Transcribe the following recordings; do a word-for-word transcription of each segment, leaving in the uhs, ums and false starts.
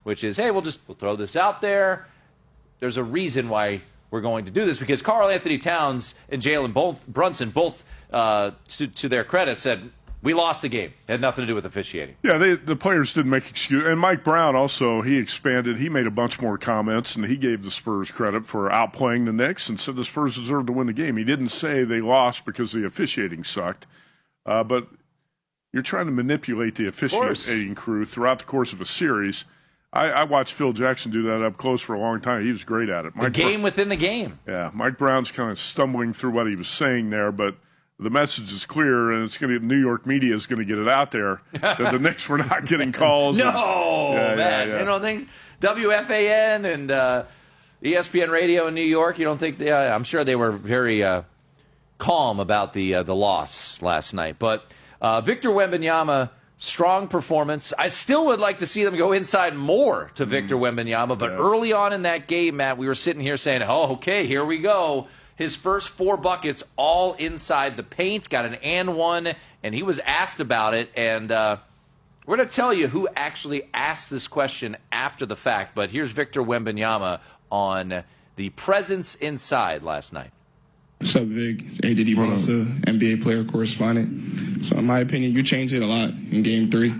which is, hey, we'll just we'll throw this out there. There's a reason why we're going to do this, because Karl Anthony Towns and Jalen both, Brunson, both, uh, to, to their credit, said, we lost the game. It had nothing to do with officiating. Yeah, they, the players didn't make excuse. And Mike Brown also, he expanded. He made a bunch more comments, and he gave the Spurs credit for outplaying the Knicks and said the Spurs deserved to win the game. He didn't say they lost because the officiating sucked. Uh, but you're trying to manipulate the officiating crew throughout the course of a series. I, I watched Phil Jackson do that up close for a long time. He was great at it. Mike the game Br- within the game. Yeah, Mike Brown's kind of stumbling through what he was saying there, but the message is clear, and it's going to. New York media is going to get it out there that the Knicks were not getting calls. no, and, yeah, man. Yeah, yeah. You know things. W F A N and uh, E S P N Radio in New York. You don't think? They, uh, I'm sure they were very uh, calm about the uh, the loss last night. But uh, Victor Wembanyama, strong performance. I still would like to see them go inside more to Victor mm. Wembanyama. But yeah. early on in that game, Matt, we were sitting here saying, "Oh, okay, here we go." His first four buckets all inside the paint, got an and one, and he was asked about it. And uh, we're going to tell you who actually asked this question after the fact. But here's Victor Wembanyama on the presence inside last night. What's up, Vic? It's A J D Bonsa, N B A player correspondent. So in my opinion, you changed it a lot in game three.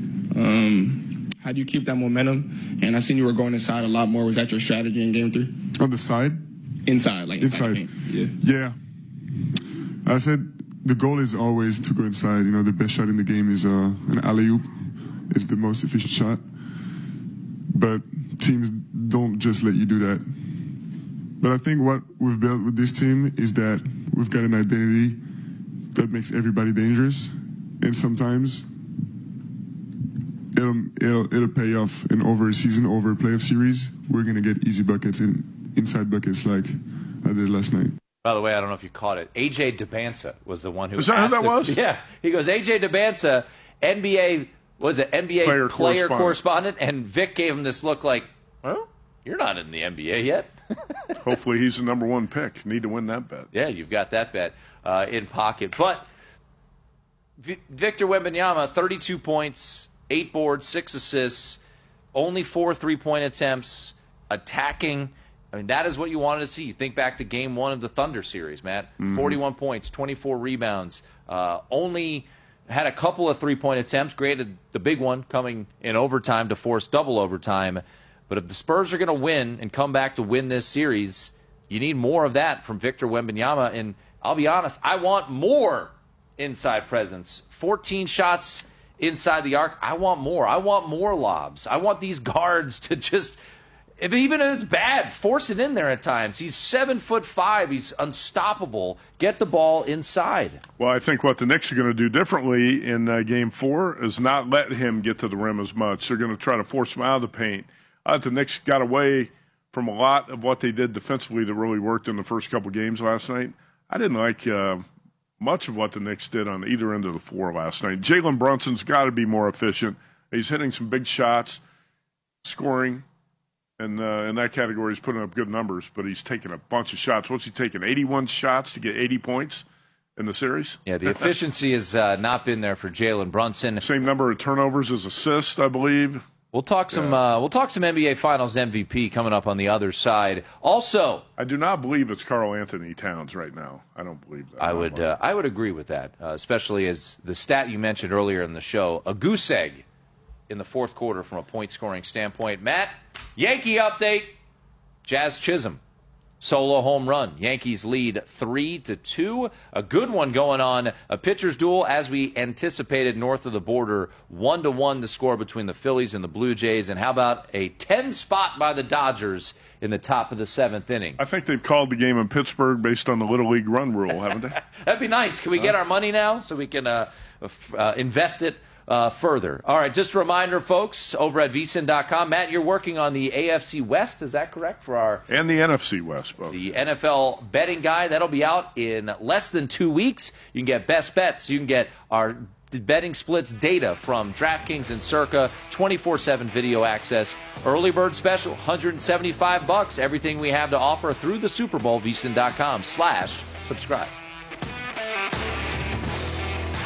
Um, how do you keep that momentum? And I seen you were going inside a lot more. Was that your strategy in game three? On the side? Inside, like inside. inside. Yeah. Yeah. I said the goal is always to go inside. You know, the best shot in the game is uh, an alley-oop. It's the most efficient shot. But teams don't just let you do that. But I think what we've built with this team is that we've got an identity that makes everybody dangerous. And sometimes it'll, it'll, it'll pay off. And over a season, over a playoff series, we're going to get easy buckets in. Inside buckets like I did last night. By the way, I don't know if you caught it. A J Debansa was the one who Is that asked who that him. was? Yeah. He goes, A J Debansa, N B A, was it N B A player, player correspondent. correspondent. And Vic gave him this look like, well, you're not in the N B A yet. Hopefully he's the number one pick. Need to win that bet. Yeah, you've got that bet uh, in pocket. But v- Victor Wembanyama, thirty-two points, eight boards, six assists, only four three-point attempts, attacking. I mean, that is what you wanted to see. You think back to game one of the Thunder series, Matt. Mm-hmm. forty-one points, twenty-four rebounds. Uh, only had a couple of three-point attempts. Granted, the big one coming in overtime to force double overtime. But if the Spurs are going to win and come back to win this series, you need more of that from Victor Wembanyama. And I'll be honest, I want more inside presence. fourteen shots inside the arc. I want more. I want more lobs. I want these guards to just... If even if it's bad, force it in there at times. He's seven foot five. He's unstoppable. Get the ball inside. Well, I think what the Knicks are going to do differently in uh, Game Four is not let him get to the rim as much. They're going to try to force him out of the paint. I thought the Knicks got away from a lot of what they did defensively that really worked in the first couple games last night. I didn't like uh, much of what the Knicks did on either end of the floor last night. Jalen Brunson's got to be more efficient. He's hitting some big shots, scoring. And uh, in that category, he's putting up good numbers, but he's taking a bunch of shots. What's he taking, eighty-one shots to get eighty points in the series? Yeah, the efficiency has uh, not been there for Jalen Brunson. Same number of turnovers as assists, I believe. We'll talk some. Yeah. Uh, we'll talk some N B A Finals M V P coming up on the other side. Also, I do not believe it's Karl Anthony Towns right now. I don't believe that. I would. Uh, I would agree with that, uh, especially as the stat you mentioned earlier in the show, a goose egg in the fourth quarter from a point-scoring standpoint. Matt, Yankee update. Jazz Chisholm, solo home run. Yankees lead three to two. A good one going on. A pitcher's duel, as we anticipated, north of the border. One to one the score between the Phillies and the Blue Jays. And how about a ten spot by the Dodgers in the top of the seventh inning? I think they've called the game in Pittsburgh based on the Little League run rule, haven't they? That'd be nice. Can we get our money now so we can uh, uh, invest it Uh, further. All right, just a reminder, folks, over at V S I N dot com. Matt, you're working on the A F C West, is that correct? For our And the N F C West, both. The N F L betting guide, that'll be out in less than two weeks. You can get best bets. You can get our betting splits data from DraftKings and Circa, twenty-four seven video access. Early bird special, one hundred seventy-five bucks. Everything we have to offer through the Super Bowl, V S I N dot com slash subscribe.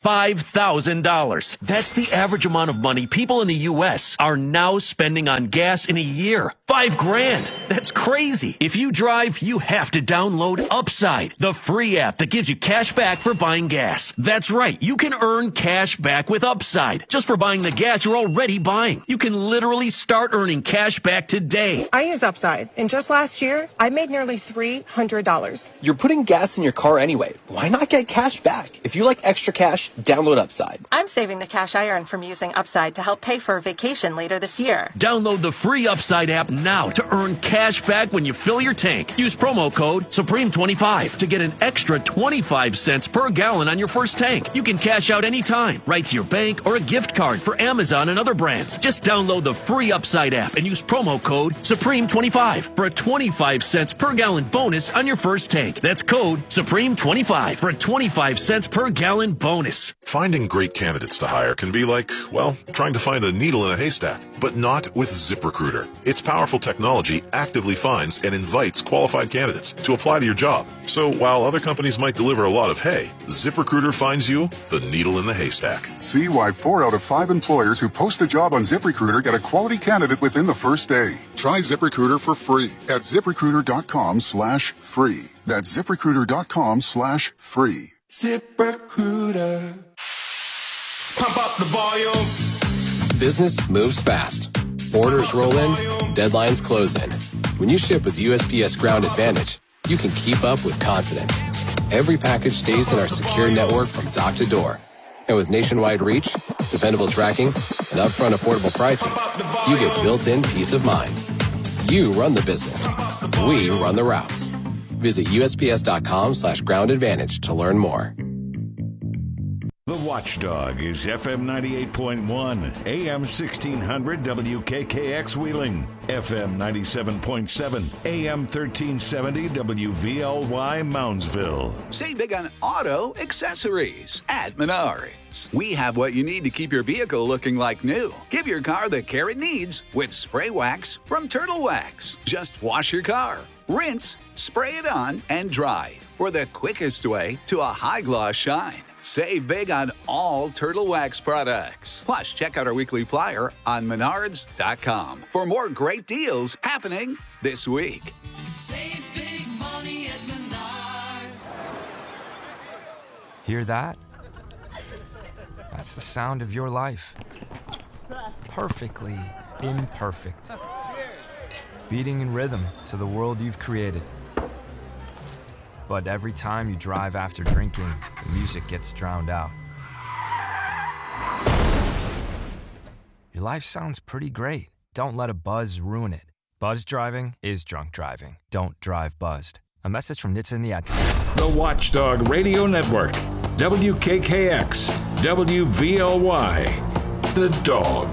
five thousand dollars. That's the average amount of money people in the U S are now spending on gas in a year. Five grand. That's crazy. If you drive, you have to download Upside, the free app that gives you cash back for buying gas. That's right. You can earn cash back with Upside just for buying the gas you're already buying. You can literally start earning cash back today. I use Upside, and just last year, I made nearly three hundred dollars. You're putting gas in your car anyway. Why not get cash back? If you like extra cash, download Upside. I'm saving the cash I earn from using Upside to help pay for a vacation later this year. Download the free Upside app now to earn cash back when you fill your tank. Use promo code Supreme twenty-five to get an extra twenty-five cents per gallon on your first tank. You can cash out anytime, right to your bank or a gift card for Amazon and other brands. Just download the free Upside app and use promo code Supreme twenty-five for a twenty-five cents per gallon bonus on your first tank. That's code Supreme twenty-five for a twenty-five cents per gallon bonus. Finding great candidates to hire can be like, well, trying to find a needle in a haystack, but not with ZipRecruiter. Its powerful technology actively finds and invites qualified candidates to apply to your job. So while other companies might deliver a lot of hay, ZipRecruiter finds you the needle in the haystack. See why four out of five employers who post a job on ZipRecruiter get a quality candidate within the first day. Try ZipRecruiter for free at ZipRecruiter.com slash free. That's ZipRecruiter.com slash free. ZipRecruiter. Pump up the volume. Business moves fast. Orders roll in, deadlines close in. When you ship with U S P S Ground Advantage, you can keep up with confidence. Every package stays in our secure network from dock to door. And with nationwide reach, dependable tracking, and upfront affordable pricing, you get built-in peace of mind. You run the business. We run the routes. Visit USPS.com slash ground advantage to learn more. The Watchdog is F M ninety-eight point one, A M sixteen hundred W K K X Wheeling, F M ninety-seven point seven, A M thirteen seventy W V L Y Moundsville. Save big on auto accessories at Menards. We have what you need to keep your vehicle looking like new. Give your car the care it needs with spray wax from Turtle Wax. Just wash your car, rinse, spray it on, and dry for the quickest way to a high gloss shine. Save big on all Turtle Wax products. Plus, check out our weekly flyer on menards dot com for more great deals happening this week. Save big money at Menards. Hear that? That's the sound of your life. Perfectly imperfect. Beating in rhythm to the world you've created. But every time you drive after drinking, the music gets drowned out. Your life sounds pretty great. Don't let a buzz ruin it. Buzz driving is drunk driving. Don't drive buzzed. A message from N H T S A and the Ad Council. The Watchdog Radio Network. W K K X. W V L Y. The Dog.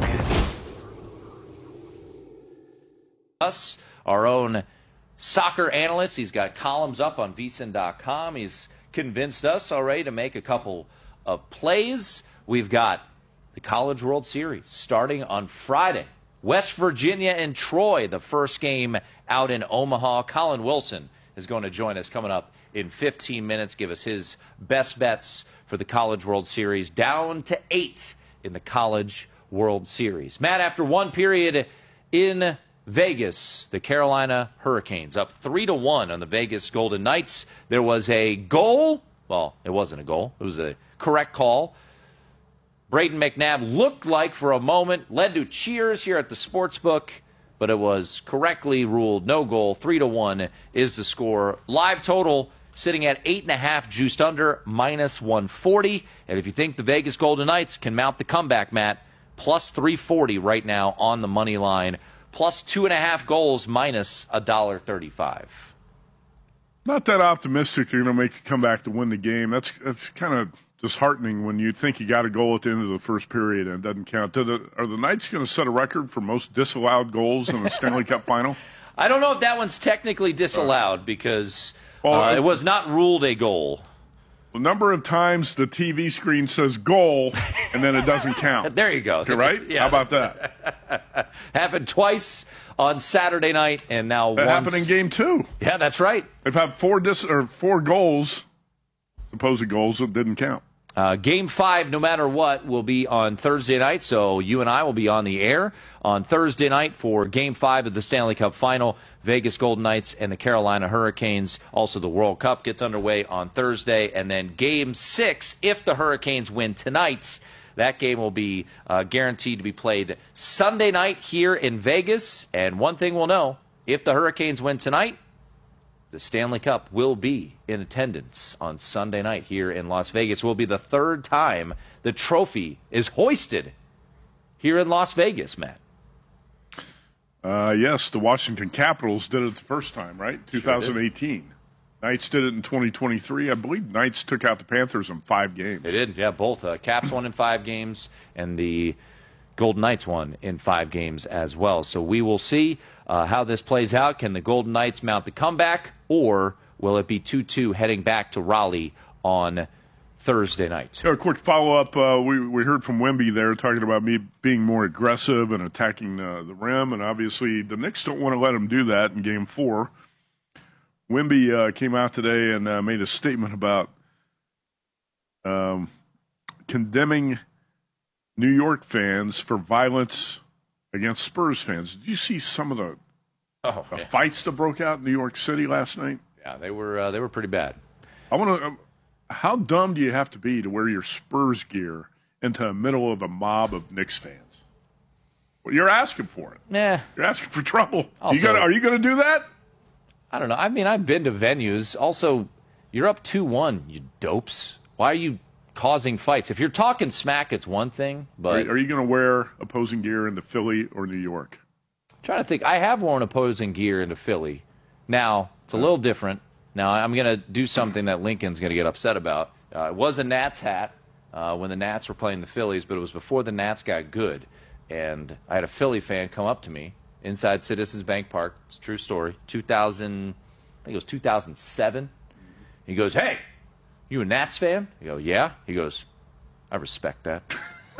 Us, our own soccer analyst. He's got columns up on V S I N dot com. He's convinced us already to make a couple of plays. We've got the College World Series starting on Friday. West Virginia and Troy, the first game out in Omaha. Colin Wilson is going to join us coming up in fifteen minutes, give us his best bets for the College World Series, down to eight in the College World Series. Matt, after one period in Vegas, the Carolina Hurricanes up three to one on the Vegas Golden Knights. There was a goal. Well, it wasn't a goal. It was a correct call. Brayden McNabb looked like for a moment, led to cheers here at the sportsbook, but it was correctly ruled no goal. Three to one is the score. Live total sitting at eight and a half, juiced under, minus one forty. And if you think the Vegas Golden Knights can mount the comeback, Matt, plus three forty right now on the money line. Plus two and a half goals, minus one dollar thirty-five. Not that optimistic they're going to make the comeback to win the game. That's that's kind of disheartening when you think you got a goal at the end of the first period and it doesn't count. Do the, are the Knights going to set a record for most disallowed goals in the Stanley Cup final? I don't know if that one's technically disallowed because well, uh, it was not ruled a goal. The number of times the T V screen says goal and then it doesn't count. There you go. Okay, right? Yeah. How about that? Happened twice on Saturday night and now that once. happened in game two. Yeah, that's right. They've had four dis- or four goals, supposed goals that didn't count. Uh, game five, no matter what, will be on Thursday night, so you and I will be on the air on Thursday night for game five of the Stanley Cup Final. Vegas Golden Knights and the Carolina Hurricanes. Also, the World Cup gets underway on Thursday. And then game six, if the Hurricanes win tonight, that game will be uh, guaranteed to be played Sunday night here in Vegas. And one thing we'll know, if the Hurricanes win tonight, the Stanley Cup will be in attendance on Sunday night here in Las Vegas. It will be the third time the trophy is hoisted here in Las Vegas, Matt. Uh, yes, the Washington Capitals did it the first time, right? twenty eighteen. Sure Knights did it in twenty twenty-three. I believe Knights took out the Panthers in five games. They did, yeah, both. Uh, Caps won in five games, and the Golden Knights won in five games as well. So we will see uh, how this plays out. Can the Golden Knights mount the comeback, or will it be two two heading back to Raleigh on Thursday night? A quick follow-up. Uh, we, we heard from Wemby there talking about me being more aggressive and attacking uh, the rim, and obviously the Knicks don't want to let him do that in Game four. Wemby uh, came out today and uh, made a statement about um, condemning New York fans for violence against Spurs fans. Did you see some of the, oh, the yeah. fights that broke out in New York City last night? Yeah, they were uh, they were pretty bad. I want to. Um, how dumb do you have to be to wear your Spurs gear into the middle of a mob of Knicks fans? Well, you're asking for it. Nah. You're asking for trouble. Also, you gonna, are you going to do that? I don't know. I mean, I've been to venues. Also, you're up two one, you dopes. Why are you causing fights? If you're talking smack, it's one thing. But Are, are you going to wear opposing gear into Philly or New York? I'm trying to think. I have worn opposing gear into Philly. Now, it's a little different. Now, I'm going to do something that Lincoln's going to get upset about. Uh, it was a Nats hat uh, when the Nats were playing the Phillies, but it was before the Nats got good. And I had a Philly fan come up to me inside Citizens Bank Park. It's a true story. two thousand, I think it was two thousand seven. He goes, "Hey, you a Nats fan?" I go, "Yeah." He goes, "I respect that."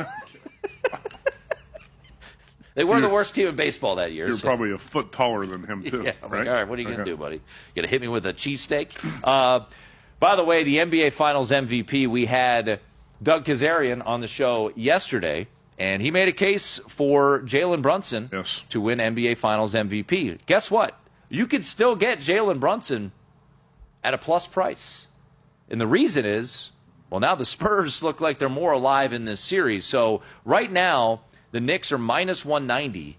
They were the worst team in baseball that year. You're so. probably a foot taller than him, too. Yeah, I'm right? like, all right, what are you going to Okay. do, buddy? You going to hit me with a cheesesteak? Uh, by the way, the N B A Finals M V P, we had Doug Kazarian on the show yesterday, and he made a case for Jalen Brunson yes. to win N B A Finals M V P. Guess what? You could still get Jalen Brunson at a plus price. And the reason is, well, now the Spurs look like they're more alive in this series. So right now, the Knicks are minus one ninety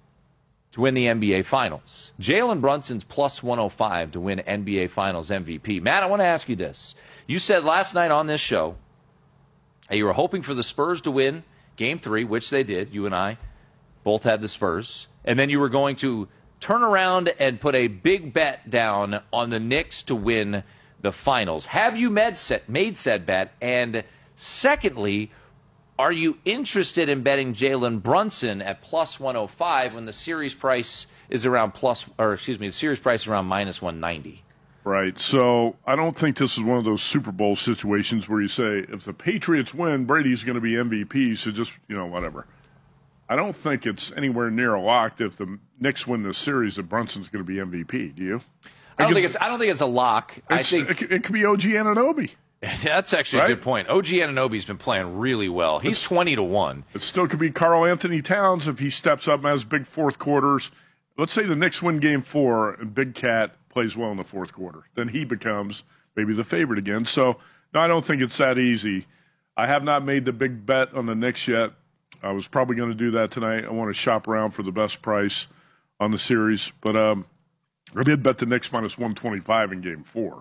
to win the N B A Finals. Jalen Brunson's plus one oh five to win N B A Finals M V P. Matt, I want to ask you this. You said last night on this show that you were hoping for the Spurs to win Game three, which they did. You and I both had the Spurs. And then you were going to turn around and put a big bet down on the Knicks to win the Finals. Have you made said bet? And secondly, are you interested in betting Jalen Brunson at plus one oh five when the series price is around plus, or excuse me, the series price is around minus one ninety? Right. So I don't think this is one of those Super Bowl situations where you say, if the Patriots win, Brady's going to be M V P, so just, you know, whatever. I don't think it's anywhere near a lock that if the Knicks win this series that Brunson's going to be M V P. Do you? I don't think it's. I don't think it's a lock. I think it, it could be O G Anunoby. That's actually right? a good point. O G Anunoby's been playing really well. He's it's, twenty to one. It still could be Karl Anthony Towns if he steps up and has big fourth quarters. Let's say the Knicks win Game Four and Big Cat plays well in the fourth quarter. Then he becomes maybe the favorite again. So no, I don't think it's that easy. I have not made the big bet on the Knicks yet. I was probably going to do that tonight. I want to shop around for the best price on the series, but um, I did bet the Knicks minus one twenty-five in Game Four.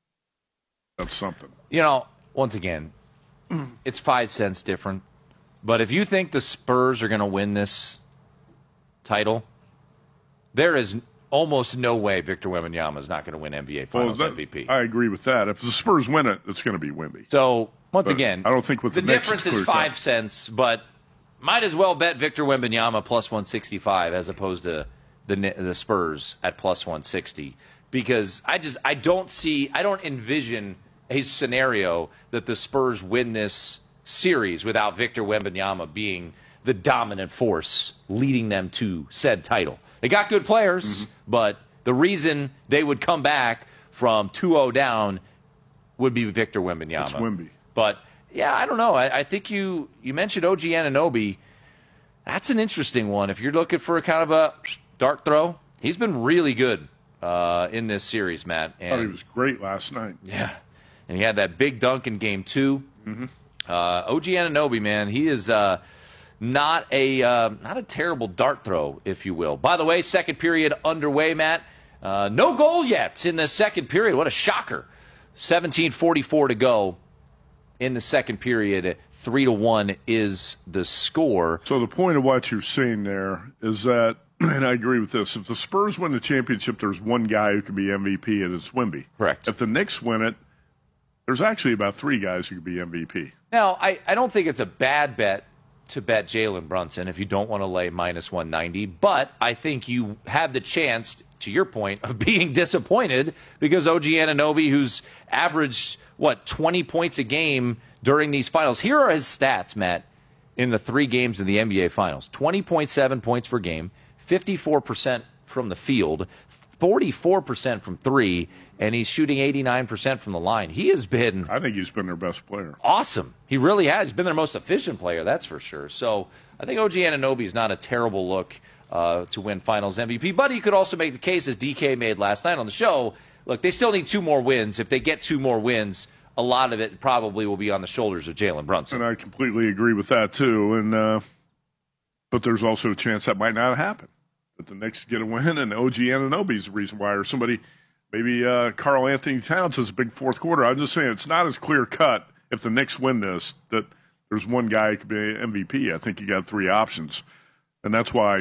That's something. You know, once again, it's five cents different. But if you think the Spurs are going to win this title, there is almost no way Victor Wembanyama is not going to win N B A Finals well, that, M V P. I agree with that. If the Spurs win it, it's going to be Wemby. So, once but again, I don't think with the, the difference Knicks, is five cents, but might as well bet Victor Wembanyama plus one sixty-five as opposed to the the Spurs at plus one sixty, because I just I don't see I don't envision a scenario that the Spurs win this series without Victor Wembanyama being the dominant force leading them to said title. They got good players, mm-hmm. but the reason they would come back from two oh down would be Victor Wembanyama. It's Wemby. But Yeah, I don't know. I, I think you, you mentioned O G Anunoby. That's an interesting one. If you're looking for a kind of a dart throw, he's been really good uh, in this series, Matt. And, I thought he was great last night. Yeah. And he had that big dunk in game two. Mm-hmm. Uh, O G Anunoby, man, he is uh, not a uh, not a terrible dart throw, if you will. By the way, second period underway, Matt. Uh, no goal yet in the second period. What a shocker. seventeen forty-four to go in the second period. Three to one is the score. So the point of what you're saying there is that, and I agree with this, if the Spurs win the championship, there's one guy who can be M V P, and it's Wemby. Correct. If the Knicks win it, there's actually about three guys who could be M V P. Now, I, I don't think it's a bad bet to bet Jalen Brunson if you don't want to lay minus one ninety, but I think you have the chance, to your point, of being disappointed because O G Anunoby, who's averaged, what, twenty points a game during these finals. Here are his stats, Matt, in the three games in the N B A Finals. twenty point seven points per game, fifty-four percent from the field, forty-four percent from three, and he's shooting eighty-nine percent from the line. He has been... I think he's been their best player. Awesome. He really has. He's been their most efficient player, that's for sure. So I think O G Anunoby is not a terrible look uh, to win Finals M V P, but he could also make the case, as D K made last night on the show, look, they still need two more wins. If they get two more wins, a lot of it probably will be on the shoulders of Jalen Brunson. And I completely agree with that, too. And uh, but there's also a chance that might not happen. That the Knicks get a win, and O G Anunoby's the reason why, or somebody, maybe uh, Karl Anthony Towns has a big fourth quarter. I'm just saying it's not as clear-cut if the Knicks win this that there's one guy who could be M V P. I think you got three options. And that's why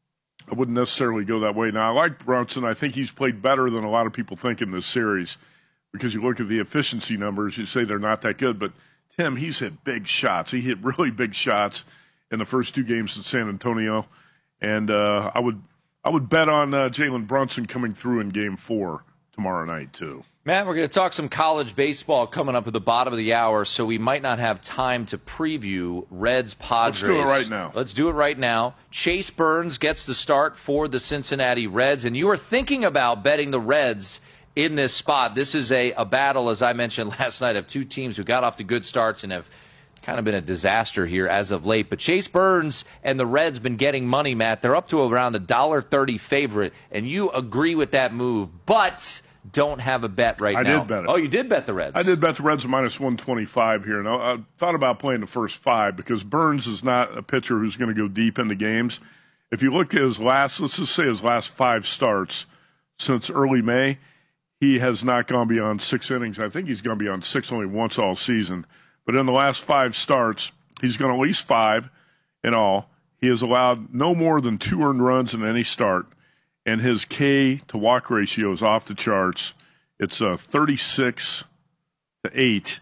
I wouldn't necessarily go that way. Now, I like Brunson. I think he's played better than a lot of people think in this series. Because you look at the efficiency numbers, you say they're not that good. But, Tim, he's hit big shots. He hit really big shots in the first two games in San Antonio. And uh, I would I would bet on uh, Jalen Brunson coming through in game four tomorrow night, too. Matt, we're going to talk some college baseball coming up at the bottom of the hour, so we might not have time to preview Reds-Padres. Let's do it right now. Let's do it right now. Chase Burns gets the start for the Cincinnati Reds, and you are thinking about betting the Reds in this spot. This is a, a battle, as I mentioned last night, of two teams who got off to good starts and have kind of been a disaster here as of late. But Chase Burns and the Reds been getting money, Matt. They're up to around a one dollar thirty favorite, and you agree with that move, but don't have a bet right I now. I did bet it. Oh, you did bet the Reds. I did bet the Reds minus one twenty-five here. Now, I thought about playing the first five because Burns is not a pitcher who's going to go deep into games. If you look at his last, let's just say his last five starts since early May, he has not gone beyond six innings. I think he's gone beyond six only once all season. But in the last five starts, he's gone at least five in all. He has allowed no more than two earned runs in any start. And his K to walk ratio is off the charts. It's uh, thirty-six to eight.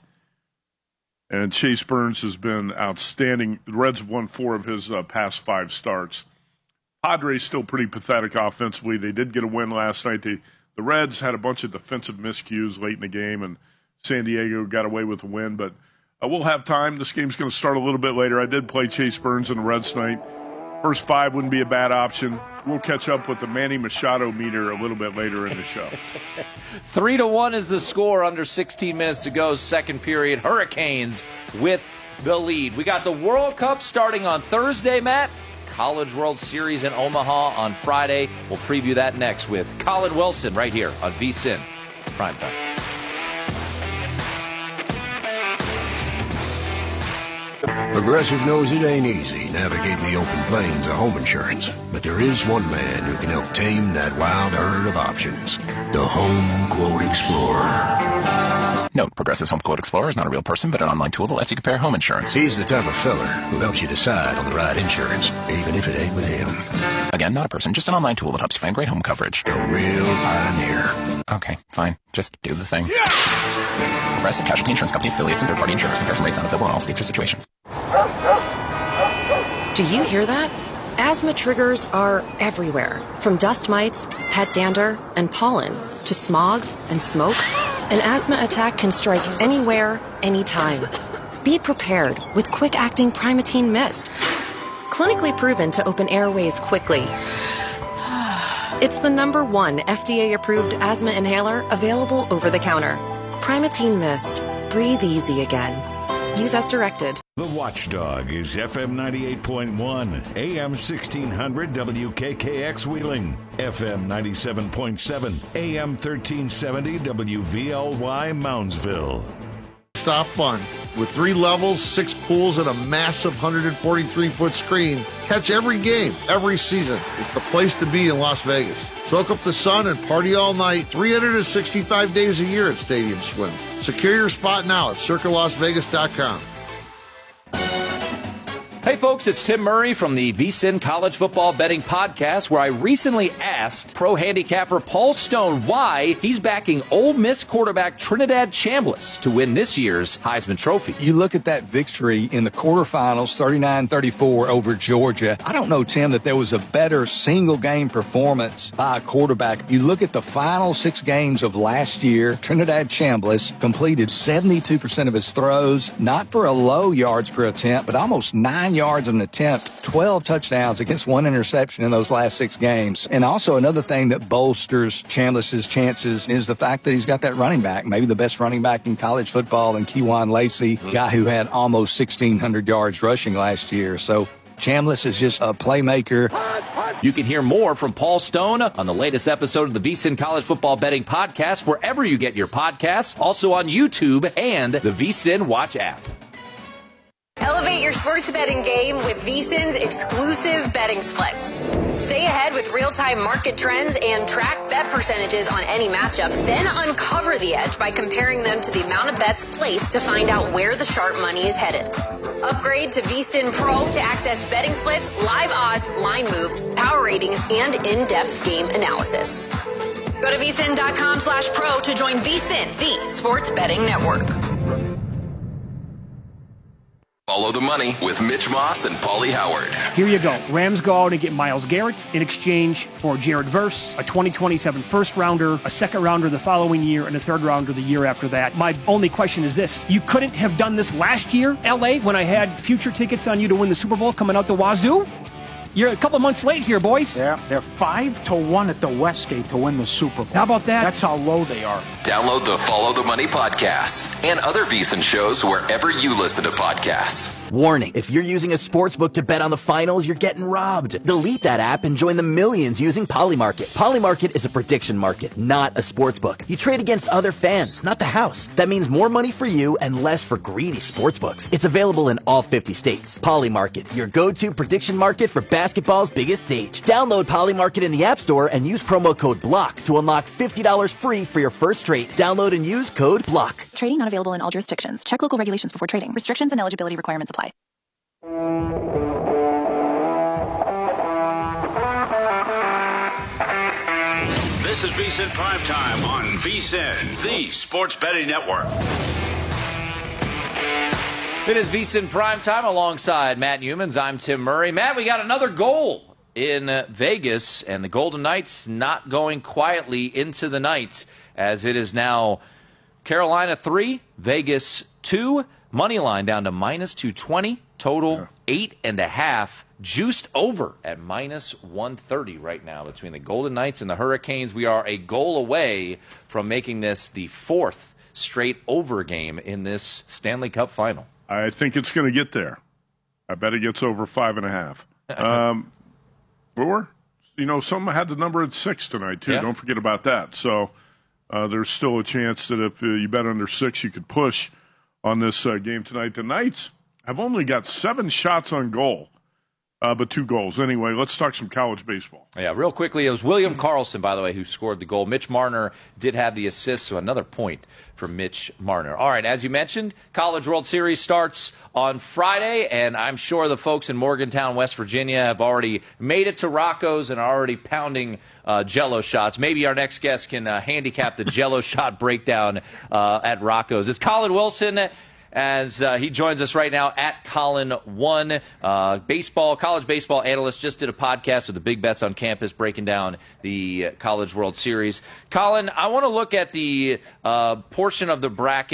And Chase Burns has been outstanding. The Reds have won four of his uh, past five starts. Padres still pretty pathetic offensively. They did get a win last night. They The Reds had a bunch of defensive miscues late in the game, and San Diego got away with a win. But uh, we'll have time. This game's going to start a little bit later. I did play Chase Burns in the Reds tonight. First five wouldn't be a bad option. We'll catch up with the Manny Machado meter a little bit later in the show. Three to one is the score. Under sixteen minutes to go. Second period. Hurricanes with the lead. We got the World Cup starting on Thursday, Matt. College World Series in Omaha on Friday. We'll preview that next with Colin Wilson right here on V S I N Primetime. Progressive knows it ain't easy navigating the open plains of home insurance, but there is one man who can help tame that wild herd of options. The Home Quote Explorer. Note, Progressive's Home Quote Explorer is not a real person, but an online tool that lets you compare home insurance. He's the type of feller who helps you decide on the right insurance, even if it ain't with him. Again, not a person, just an online tool that helps you find great home coverage. A real pioneer. Okay, fine. Just do the thing. Yeah! Progressive Casualty Insurance Company affiliates and third-party insurers. Comparison rates not available in all states or situations. Do you hear that? Asthma triggers are everywhere, from dust mites, pet dander, and pollen, to smog and smoke. An asthma attack can strike anywhere, anytime. Be prepared with quick-acting Primatene Mist. Clinically proven to open airways quickly. It's the number one F D A-approved asthma inhaler available over the counter. Primatene Mist. Breathe easy again. Use as directed. The Watchdog is F M ninety-eight point one, A M sixteen hundred W K K X Wheeling, F M ninety-seven point seven, A M thirteen seventy W V L Y Moundsville. Stop fun. With three levels, six pools, and a massive one hundred forty-three foot screen, catch every game, every season. It's the place to be in Las Vegas. Soak up the sun and party all night, three hundred sixty-five days a year at Stadium Swim. Secure your spot now at circa las vegas dot com. Hey folks, it's Tim Murray from the VSiN College Football Betting Podcast, where I recently asked pro handicapper Paul Stone why he's backing Ole Miss quarterback Trinidad Chambliss to win this year's Heisman Trophy. You look at that victory in the quarterfinals, thirty-nine thirty-four over Georgia. I don't know, Tim, that there was a better single-game performance by a quarterback. You look at the final six games of last year, Trinidad Chambliss completed seventy-two percent of his throws, not for a low yards per attempt, but almost nine yards an attempt, twelve touchdowns against one interception in those last six games. And also another thing that bolsters Chambliss's chances is the fact that he's got that running back, maybe the best running back in college football, and Kejuan Lacey, guy who had almost sixteen hundred yards rushing last year. So Chambliss is just a playmaker. You can hear more from Paul Stone on the latest episode of the VSiN College Football Betting Podcast, wherever you get your podcasts, also on YouTube and the VSiN Watch app. Elevate your sports betting game with VSiN's exclusive betting splits. Stay ahead with real-time market trends and track bet percentages on any matchup. Then uncover the edge by comparing them to the amount of bets placed to find out where the sharp money is headed. Upgrade to VSiN Pro to access betting splits, live odds, line moves, power ratings, and in-depth game analysis. Go to VSiN.com slash pro to join VSiN, the sports betting network. Follow the money with Mitch Moss and Paulie Howard. Here you go. Rams go out and get Myles Garrett in exchange for Jared Verse, a twenty twenty-seven first rounder, a second rounder the following year, and a third rounder the year after that. My only question is this. You couldn't have done this last year, L A, when I had future tickets on you to win the Super Bowl coming out the wazoo? You're a couple months late here, boys. Yeah, they're five to one at the Westgate to win the Super Bowl. How about that? That's how low they are. Download the Follow the Money podcast and other VSiN shows wherever you listen to podcasts. Warning, if you're using a sportsbook to bet on the finals, you're getting robbed. Delete that app and join the millions using Polymarket. Polymarket is a prediction market, not a sportsbook. You trade against other fans, not the house. That means more money for you and less for greedy sportsbooks. It's available in all fifty states. Polymarket, your go-to prediction market for basketball's biggest stage. Download Polymarket in the App Store and use promo code BLOCK to unlock fifty dollars free for your first trade. Download and use code BLOCK. Trading not available in all jurisdictions. Check local regulations before trading. Restrictions and eligibility requirements apply. This is VSiN Primetime on VSiN, the Sports Betting Network. It is VSiN Primetime alongside Matt Humans. I'm Tim Murray. Matt, we got another goal in uh, Vegas, and the Golden Knights not going quietly into the night, as it is now Carolina three, Vegas two. Money line down to minus two twenty. Total yeah. eight and a half. Juiced over at minus one thirty right now between the Golden Knights and the Hurricanes. We are a goal away from making this the fourth straight over game in this Stanley Cup final. I think it's going to get there. I bet it gets over five and a half. um, or, you know, some had the number at six tonight, too. Yeah. Don't forget about that. So uh, there's still a chance that if uh, you bet under six, you could push on this uh, game tonight. The Knights have only got seven shots on goal, uh, but two goals. Anyway, let's talk some college baseball. Yeah, real quickly, it was William Karlsson, by the way, who scored the goal. Mitch Marner did have the assist, so another point for Mitch Marner. All right, as you mentioned, College World Series starts on Friday, and I'm sure the folks in Morgantown, West Virginia, have already made it to Rocco's and are already pounding uh, Jell-O shots. Maybe our next guest can uh, handicap the Jell-O shot breakdown uh, at Rocco's. It's Colin Wilson, as uh, he joins us right now at Colin One. Uh, baseball, college baseball analyst, just did a podcast with the Big Bets on Campus breaking down the College World Series. Colin, I want to look at the uh, portion of the bracket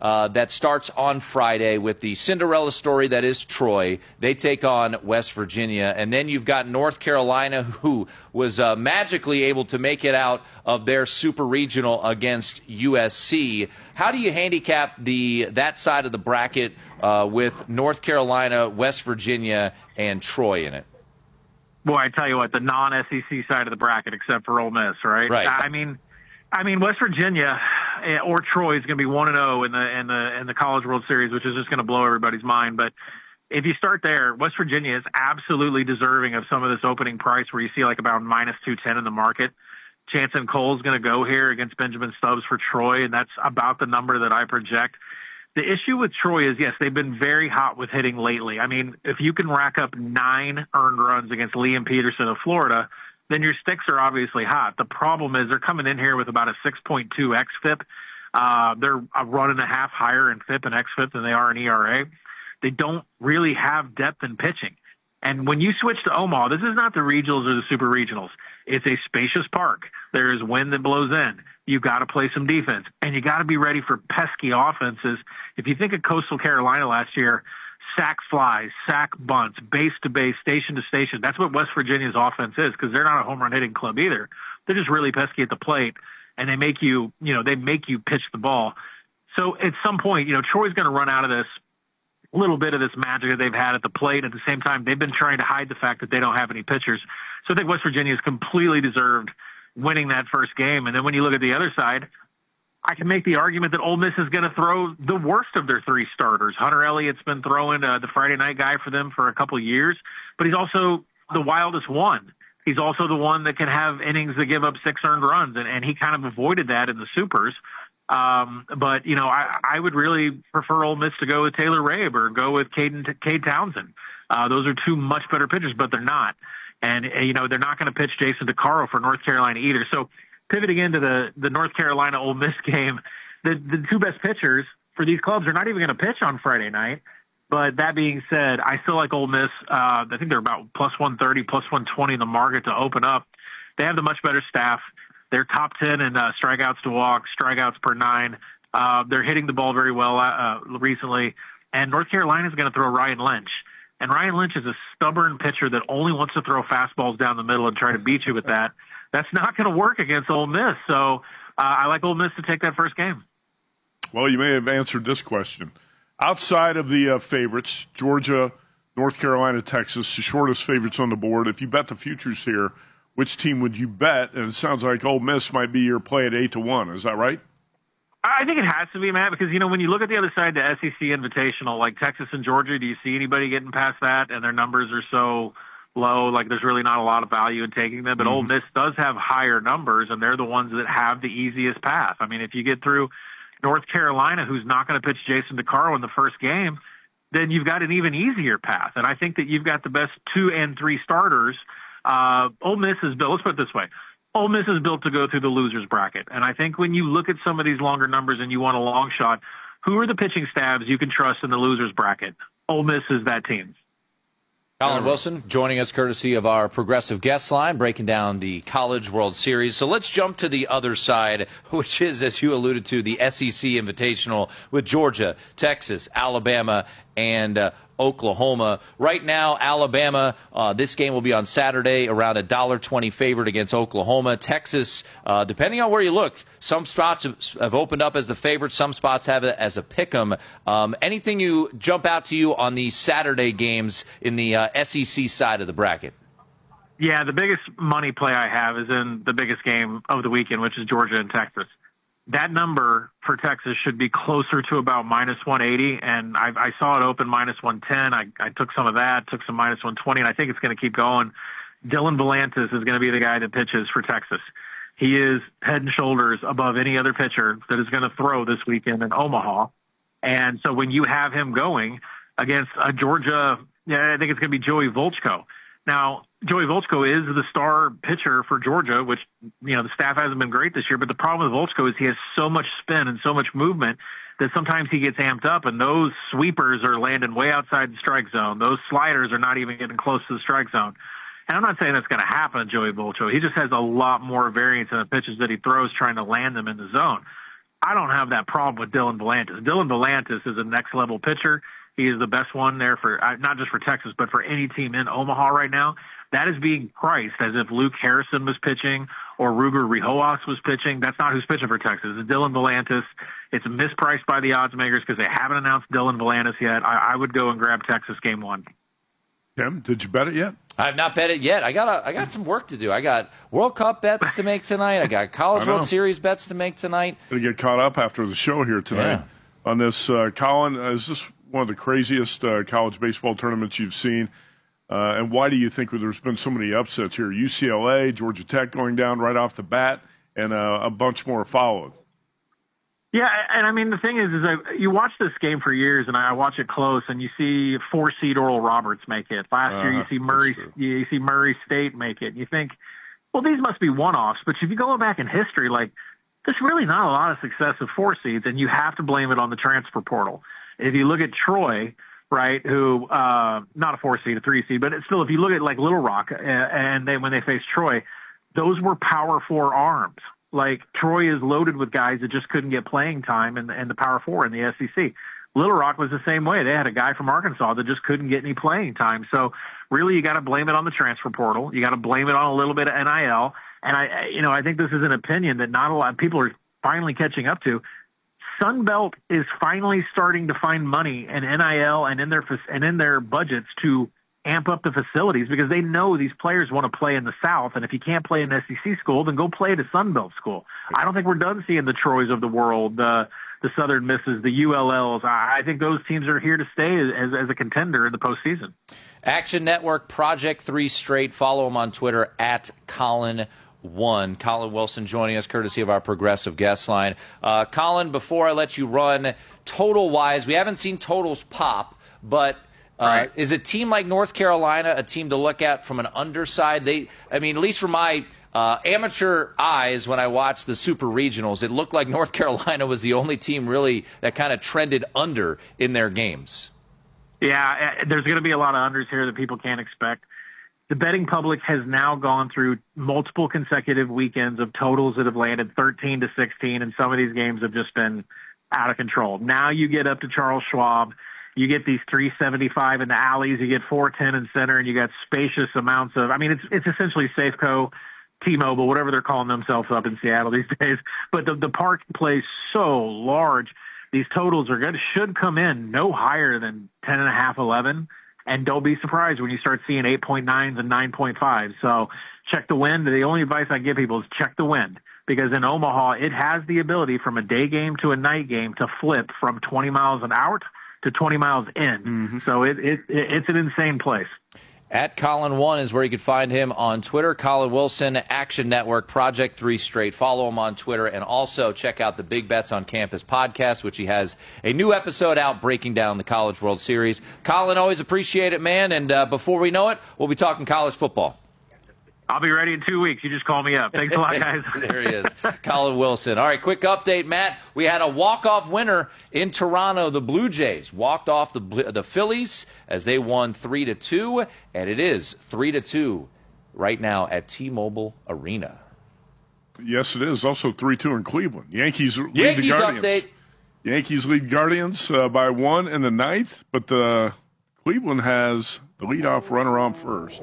uh, that starts on Friday with the Cinderella story that is Troy. They take on West Virginia. And then you've got North Carolina, who was uh, magically able to make it out of their super regional against U S C. How do you handicap the that side of the bracket uh, with North Carolina, West Virginia, and Troy in it? Boy, I tell you what, the non-S E C side of the bracket, except for Ole Miss, right? Right. I mean, I mean, West Virginia or Troy is going to be one and zero in the in the in the College World Series, which is just going to blow everybody's mind. But if you start there, West Virginia is absolutely deserving of some of this opening price, where you see like about minus two ten in the market. Chanson Cole's going to go here against Benjamin Stubbs for Troy, and that's about the number that I project. The issue with Troy is, yes, they've been very hot with hitting lately. I mean, if you can rack up nine earned runs against Liam Peterson of Florida, then your sticks are obviously hot. The problem is they're coming in here with about a six point two X F I P. Uh, they're a run and a half higher in F I P and X F I P than they are in E R A. They don't really have depth in pitching. And when you switch to Omaha, this is not the regionals or the super regionals. It's a spacious park. There is wind that blows in. You got to play some defense, and you got to be ready for pesky offenses. If you think of Coastal Carolina last year, sack flies, sack bunts, base to base, station to station. That's what West Virginia's offense is, because they're not a home run hitting club either. They're just really pesky at the plate, and they make you, you know, they make you pitch the ball. So at some point, you know, Troy's going to run out of this little bit of this magic that they've had at the plate. At the same time, they've been trying to hide the fact that they don't have any pitchers. So I think West Virginia is completely deserved winning that first game. And then when you look at the other side, I can make the argument that Ole Miss is going to throw the worst of their three starters. Hunter Elliott's been throwing uh, the Friday night guy for them for a couple of years, but he's also the wildest one. He's also the one that can have innings that give up six earned runs, and, and he kind of avoided that in the supers. Um, but, you know, I, I would really prefer Ole Miss to go with Taylor Rabe or go with Caden, Cade Townsend. Uh, those are two much better pitchers, but they're not. And, uh, you know, they're not going to pitch Jason DeCaro for North Carolina either. So pivoting into the, the North Carolina Ole Miss game, the, the two best pitchers for these clubs are not even going to pitch on Friday night. But that being said, I still like Ole Miss. Uh, I think they're about plus one thirty, plus one twenty in the market to open up. They have the much better staff. They're top ten in uh, strikeouts to walk, strikeouts per nine. Uh, they're hitting the ball very well uh, recently. And North Carolina is going to throw Ryan Lynch. And Ryan Lynch is a stubborn pitcher that only wants to throw fastballs down the middle and try to beat you with that. That's not going to work against Ole Miss. So uh, I like Ole Miss to take that first game. Well, you may have answered this question. Outside of the uh, favorites, Georgia, North Carolina, Texas, the shortest favorites on the board, if you bet the futures here, which team would you bet? And it sounds like Ole Miss might be your play at eight to one. Is that right? I think it has to be, Matt, because, you know, when you look at the other side, the S E C Invitational, like Texas and Georgia, do you see anybody getting past that? And their numbers are so low, like there's really not a lot of value in taking them. But mm-hmm. Ole Miss does have higher numbers, and they're the ones that have the easiest path. I mean, if you get through North Carolina, who's not going to pitch Jason DeCaro in the first game, then you've got an even easier path. And I think that you've got the best two and three starters. Uh, Ole Miss is built, let's put it this way. Ole Miss is built to go through the losers bracket. And I think when you look at some of these longer numbers and you want a long shot, who are the pitching stabs you can trust in the losers bracket? Ole Miss is that team. Colin Wilson joining us courtesy of our Progressive Guest Line, breaking down the College World Series. So let's jump to the other side, which is, as you alluded to, the S E C Invitational with Georgia, Texas, Alabama, and uh, Oklahoma. Right now, Alabama, uh, this game will be on Saturday, around a one dollar twenty favorite against Oklahoma. Texas, uh, depending on where you look, some spots have opened up as the favorite, some spots have it as a pick'em. Um, anything you jump out to you on the Saturday games in the uh, S E C side of the bracket? Yeah, the biggest money play I have is in the biggest game of the weekend, which is Georgia and Texas. That number for Texas should be closer to about minus one eighty, and I, I saw it open minus one ten. I, I took some of that, took some minus one twenty, and I think it's going to keep going. Dylan Volantis is going to be the guy that pitches for Texas. He is head and shoulders above any other pitcher that is going to throw this weekend in Omaha. And so when you have him going against a Georgia, yeah, I think it's going to be Joey Volchko. Now, Joey Volchko is the star pitcher for Georgia, which, you know, the staff hasn't been great this year. But the problem with Volchko is he has so much spin and so much movement that sometimes he gets amped up, and those sweepers are landing way outside the strike zone. Those sliders are not even getting close to the strike zone. And I'm not saying that's going to happen to Joey Volchko. He just has a lot more variance in the pitches that he throws trying to land them in the zone. I don't have that problem with Dylan Volantis. Dylan Volantis is a next-level pitcher. He is the best one there for not just for Texas, but for any team in Omaha right now. That is being priced as if Luke Harrison was pitching or Ruger Rijoas was pitching. That's not who's pitching for Texas. It's Dylan Volantis. It's mispriced by the odds makers because they haven't announced Dylan Volantis yet. I, I would go and grab Texas game one. Tim, did you bet it yet? I have not bet it yet. I got a, I got some work to do. I got World Cup bets to make tonight. I got College I World Series bets to make tonight. Going to get caught up after the show here tonight Yeah. on this. Uh, Colin, uh, is this one of the craziest uh, college baseball tournaments you've seen? Uh, and why do you think there's been so many upsets here? U C L A, Georgia Tech going down right off the bat, and uh, a bunch more followed. Yeah, and I mean, the thing is, is that you watch this game for years, and I watch it close, and you see four-seed Oral Roberts make it. Last uh, year, you see Murray, you see Murray State make it. You think, well, these must be one-offs. But if you go back in history, like, there's really not a lot of success of four seeds, and you have to blame it on the transfer portal. If you look at Troy, right, who uh, not a four seed, a three seed, but it's still, if you look at like Little Rock, uh, and they when they faced Troy, those were Power Four arms. Like, Troy is loaded with guys that just couldn't get playing time in the, in the Power Four in the S E C. Little Rock was the same way. They had a guy from Arkansas that just couldn't get any playing time. So really, you got to blame it on the transfer portal. You got to blame it on a little bit of N I L. And I, you know, I think this is an opinion that not a lot of people are finally catching up to. Sunbelt is finally starting to find money in N I L and in their and in their budgets to amp up the facilities because they know these players want to play in the South, and if you can't play in an S E C school, then go play at a Sunbelt school. I don't think we're done seeing the Troys of the world, the the Southern Misses, the U L Ls. I think those teams are here to stay as, as a contender in the postseason. Action Network, Project Three Straight. Follow him on Twitter at Colin One. Colin Wilson joining us, courtesy of our progressive guest line. Uh, Colin, before I let you run, total-wise, we haven't seen totals pop, but uh, right. is a team like North Carolina a team to look at from an underside? They, I mean, at least from my uh, amateur eyes, when I watched the Super Regionals, it looked like North Carolina was the only team really that kind of trended under in their games. Yeah, there's going to be a lot of unders here that people can't expect. The betting public has now gone through multiple consecutive weekends of totals that have landed thirteen to sixteen, and some of these games have just been out of control. Now you get up to Charles Schwab, you get these three seventy-five in the alleys, you get four ten in center, and you got spacious amounts of, I mean, it's it's essentially Safeco, T-Mobile, whatever they're calling themselves up in Seattle these days. But the, the park plays so large. These totals are good, should come in no higher than ten and a half, eleven. And don't be surprised when you start seeing eight point nines and nine point fives. So check the wind. The only advice I give people is check the wind, because in Omaha, it has the ability from a day game to a night game to flip from twenty miles an hour to twenty miles in. Mm-hmm. So it, it, it it's an insane place. At Colin One is where you can find him on Twitter. Colin Wilson, Action Network, Project Three Straight. Follow him on Twitter, and also check out the Big Bets on Campus podcast, which he has a new episode out breaking down the College World Series. Colin, always appreciate it, man. And uh, before we know it, we'll be talking college football. I'll be ready in two weeks. You just call me up. Thanks a lot, guys. There he is, Colin Wilson. All right, quick update, Matt. We had a walk-off winner in Toronto. The Blue Jays walked off the the Phillies as they won three to two, and it is three to two right now at T-Mobile Arena. Yes, it is. Also three two in Cleveland. Yankees lead Yankees the Guardians. Update. Yankees lead Guardians uh, by one in the ninth, but uh, Cleveland has the leadoff runner on first.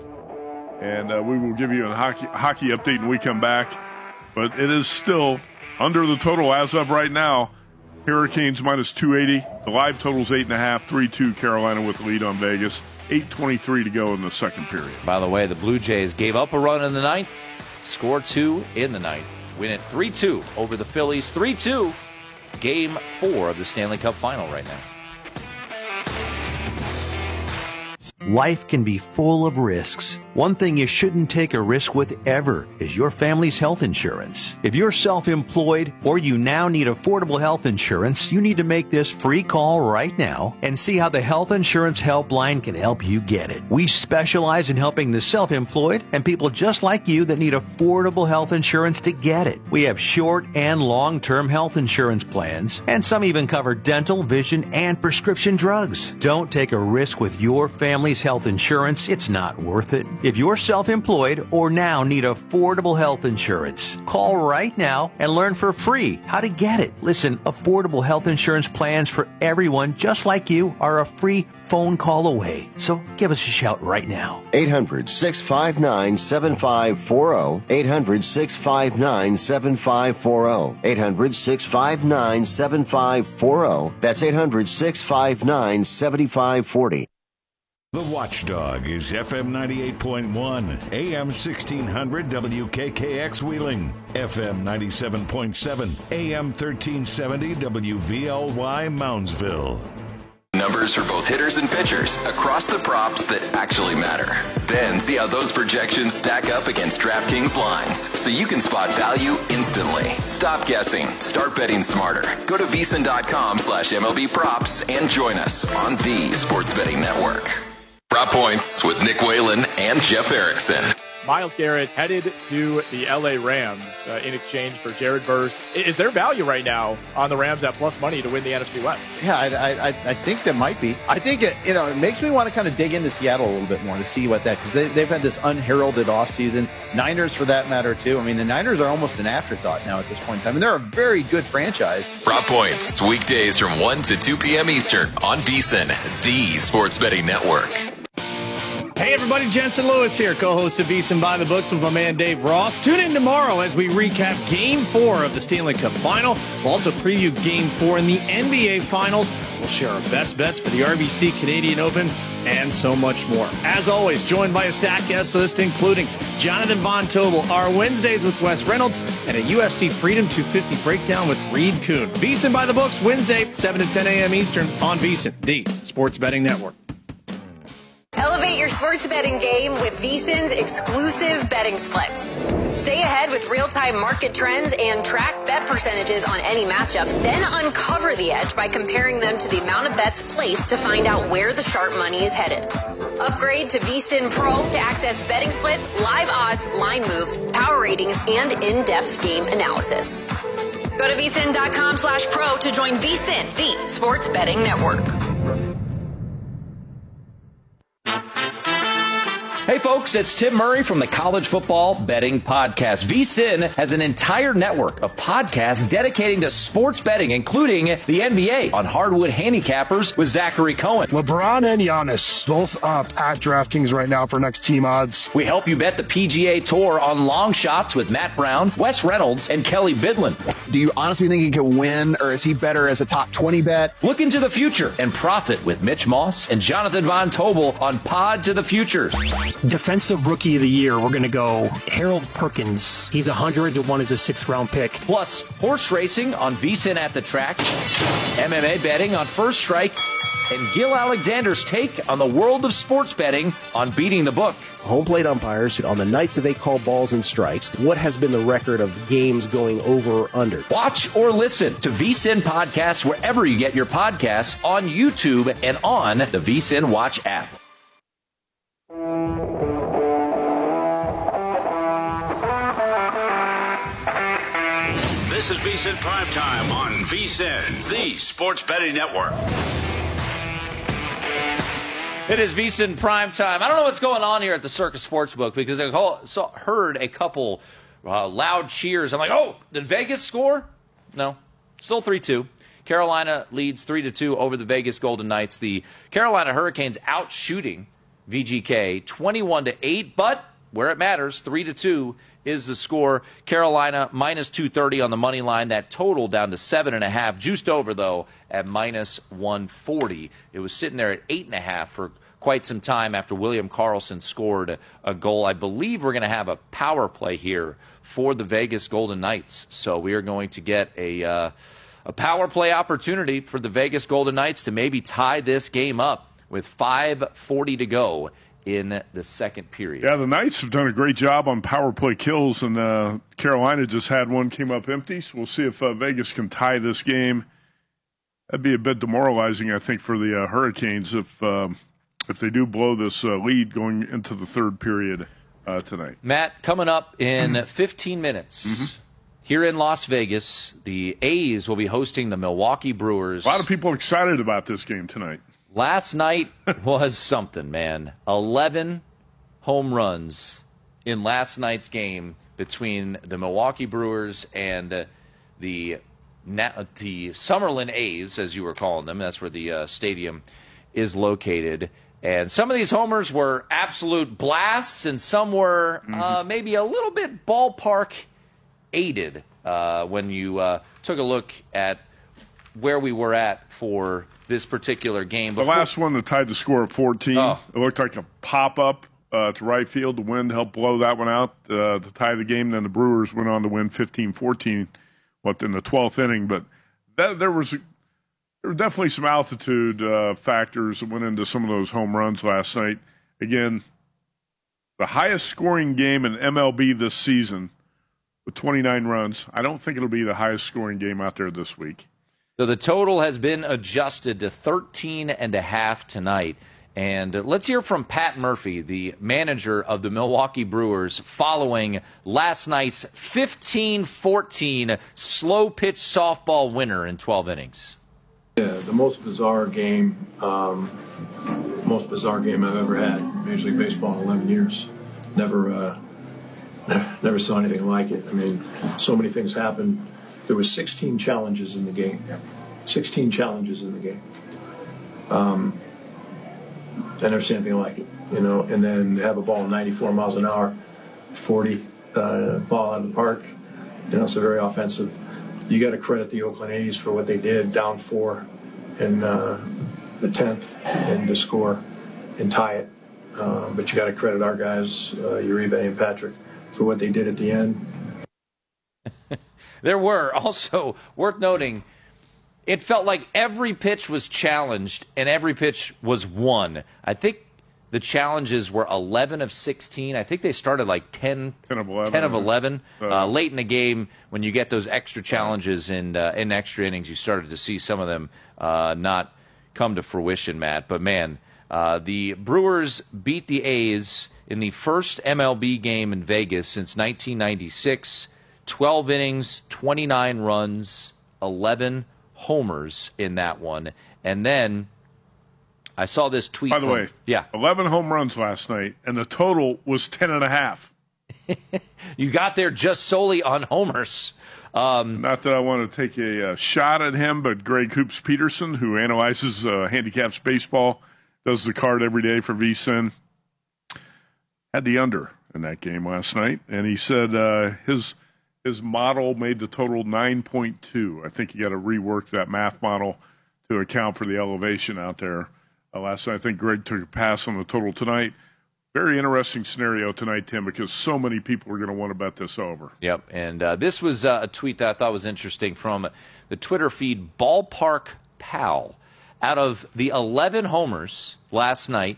And uh, we will give you a hockey, hockey update when we come back. But it is still under the total as of right now. Hurricanes minus two eighty. The live total is eight point five, three two Carolina with the lead on Vegas. eight twenty-three to go in the second period. By the way, the Blue Jays gave up a run in the ninth, scored two in the ninth. Win it three two over the Phillies. three two, game four of the Stanley Cup final right now. Life can be full of risks. One thing you shouldn't take a risk with ever is your family's health insurance. If you're self-employed or you now need affordable health insurance, you need to make this free call right now and see how the Health Insurance Helpline can help you get it. We specialize in helping the self-employed and people just like you that need affordable health insurance to get it. We have short and long-term health insurance plans, and some even cover dental, vision, and prescription drugs. Don't take a risk with your family's health insurance. It's not worth it. If you're self-employed or now need affordable health insurance, call right now and learn for free how to get it. Listen, affordable health insurance plans for everyone just like you are a free phone call away. So give us a shout right now. eight hundred, six five nine, seven five four zero. eight hundred, six five nine, seven five four zero. eight hundred, six five nine, seven five four zero. That's eight hundred, six five nine, seven five four zero. The Watchdog is F M ninety-eight point one, A M sixteen hundred W K K X Wheeling, F M ninety-seven point seven, A M thirteen seventy W V L Y Moundsville. Numbers for both hitters and pitchers across the props that actually matter. Then see how those projections stack up against DraftKings lines so you can spot value instantly. Stop guessing. Start betting smarter. Go to VSiN.com slash MLB props and join us on the Sports Betting Network. Prop Points with Nick Whalen and Jeff Erickson. Myles Garrett headed to the L A Rams uh, in exchange for Jared Verse. Is there value right now on the Rams at plus money to win the N F C West? Yeah, I, I, I think there might be. I think it, you know, it makes me want to kind of dig into Seattle a little bit more to see what that, because they, they've had this unheralded offseason. Niners, for that matter, too. I mean, the Niners are almost an afterthought now at this point in time, and they're a very good franchise. Prop Points, weekdays from one to two p.m. Eastern on VSiN, the Sports Betting Network. Hey everybody, Jensen Lewis here, co-host of VSiN by the Books with my man Dave Ross. Tune in tomorrow as we recap Game four of the Stanley Cup Final. We'll also preview Game four in the N B A Finals. We'll share our best bets for the R B C Canadian Open and so much more. As always, joined by a stacked guest list including Jonathan Von Tobel, our Wednesdays with Wes Reynolds, and a U F C Freedom two fifty breakdown with Reed Kuhn. VSiN by the Books, Wednesday, seven to ten a.m. Eastern on VSiN, the Sports Betting Network. Elevate your sports betting game with VSiN's exclusive betting splits. Stay ahead with real-time market trends and track bet percentages on any matchup. Then uncover the edge by comparing them to the amount of bets placed to find out where the sharp money is headed. Upgrade to VSiN Pro to access betting splits, live odds, line moves, power ratings, and in-depth game analysis. Go to VSiN.com slash pro to join VSiN, the Sports Betting Network. Hey folks, it's Tim Murray from the College Football Betting Podcast. VSiN has an entire network of podcasts dedicating to sports betting, including the N B A on Hardwood Handicappers with Zachary Cohen. LeBron and Giannis both up at DraftKings right now for next team odds. We help you bet the P G A Tour on long shots with Matt Brown, Wes Reynolds, and Kelly Bidlin. Do you honestly think he can win, or is he better as a top twenty bet? Look into the future and profit with Mitch Moss and Jonathan Von Tobel on Pod to the Future. Defensive Rookie of the Year, we're going to go Harold Perkins. He's one hundred to one as a sixth round pick. Plus, horse racing on VSiN at the Track, M M A betting on First Strike, and Gil Alexander's take on the world of sports betting on Beating the Book. Home plate umpires, on the nights that they call balls and strikes, what has been the record of games going over or under? Watch or listen to VSiN podcasts wherever you get your podcasts, on YouTube and on the VSiN Watch app. This is VSiN Primetime on VSiN, the Sports Betting Network. It is VSiN Primetime. I don't know what's going on here at the Circus Sportsbook because I saw, heard a couple uh, loud cheers. I'm like, oh, did Vegas score? No, still three two. Carolina leads three to two over the Vegas Golden Knights. The Carolina Hurricanes out shooting V G K twenty-one to eight, but where it matters, three to two is the score. Carolina minus two thirty on the money line. That total down to seven and a half. Juiced over though at minus one forty. It was sitting there at eight and a half for quite some time after William Karlsson scored a goal. I believe we're going to have a power play here for the Vegas Golden Knights. So we are going to get a uh, a power play opportunity for the Vegas Golden Knights to maybe tie this game up with five forty to go in the second period. Yeah, the Knights have done a great job on power play kills, and uh, Carolina just had one, came up empty. So we'll see if uh, Vegas can tie this game. That'd be a bit demoralizing, I think, for the uh, Hurricanes if uh, if they do blow this uh, lead going into the third period uh, tonight. Matt, coming up in fifteen minutes, mm-hmm. here in Las Vegas, the A's will be hosting the Milwaukee Brewers. A lot of people are excited about this game tonight. Last night was something, man. eleven home runs in last night's game between the Milwaukee Brewers and uh, the Na- the Summerlin A's, as you were calling them. That's where the uh, stadium is located. And some of these homers were absolute blasts, and some were mm-hmm. uh, maybe a little bit ballpark aided uh, when you uh, took a look at where we were at for this particular game. Before- the last one that tied the score at fourteen, oh. it looked like a pop-up uh, to right field. The wind helped blow that one out uh, to tie the game. Then the Brewers went on to win fifteen fourteen, what, in the twelfth inning. But that, there was there were definitely some altitude uh, factors that went into some of those home runs last night. Again, the highest scoring game in M L B this season with twenty-nine runs. I don't think it'll be the highest scoring game out there this week. So the total has been adjusted to thirteen and a half tonight. And let's hear from Pat Murphy, the manager of the Milwaukee Brewers, following last night's fifteen fourteen slow pitch softball winner in twelve innings. Yeah, the most bizarre game, um, most bizarre game I've ever had. Major League Baseball in eleven years. Never, uh, never saw anything like it. I mean, so many things happened. There was sixteen challenges in the game. sixteen challenges in the game. Um, I never seen anything like it, you know. And then have a ball ninety-four miles an hour, forty uh, ball out of the park. You know, it's a very offensive. You got to credit the Oakland A's for what they did, down four in uh, the tenth, and to score and tie it. Uh, but you got to credit our guys, uh, Uribe and Patrick, for what they did at the end. There were also, worth noting, it felt like every pitch was challenged and every pitch was won. I think the challenges were eleven of sixteen. I think they started like ten, ten of eleven. ten of eleven. Uh, uh, late in the game, when you get those extra challenges in, uh, in extra innings, you started to see some of them uh, not come to fruition, Matt. But, man, uh, the Brewers beat the A's in the first M L B game in Vegas since nineteen ninety-six. twelve innings, twenty-nine runs, eleven homers in that one. And then I saw this tweet. By the from, way, yeah, eleven home runs last night, and the total was ten and a half. You got there just solely on homers. Um, Not that I want to take a uh, shot at him, but Greg Hoops Peterson, who analyzes uh, handicaps baseball, does the card every day for V S I N, had the under in that game last night, and he said uh, his his model made the total nine point two. I think you got to rework that math model to account for the elevation out there. Uh, last night, I think Greg took a pass on the total tonight. Very interesting scenario tonight, Tim, because so many people are going to want to bet this over. Yep, and uh, this was uh, a tweet that I thought was interesting from the Twitter feed Ballpark Pal. Out of the eleven homers last night,